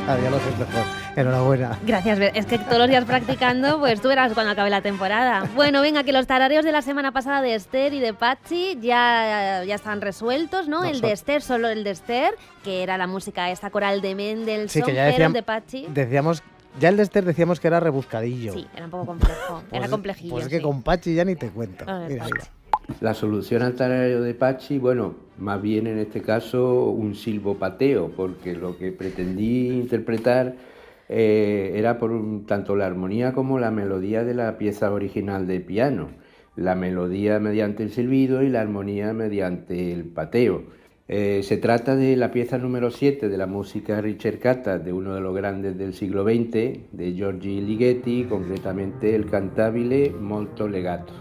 Cada día lo haces mejor. Enhorabuena. Gracias, es que todos los días practicando, pues tú verás cuando acabe la temporada. Bueno, venga, que los tarareos de la semana pasada de Esther y de Patxi ya están resueltos, ¿no? El de Esther, solo el de Esther, que era la música esta coral de Mendelssohn, sí, que ya pero el de Patxi... Decíamos, ya el de Esther decíamos que era rebuscadillo. Sí, era un poco complejo, era complejillo. Pues es que con Patxi ya ni te cuento. Mira. La solución al tarareo de Patxi, bueno, más bien en este caso un silbopateo, porque lo que pretendí interpretar era por tanto la armonía como la melodía de la pieza original de piano. La melodía mediante el silbido y la armonía mediante el pateo. Se trata de la pieza número 7 de la música ricercata de uno de los grandes del siglo XX, de Giorgi Ligeti, concretamente el cantabile molto legato.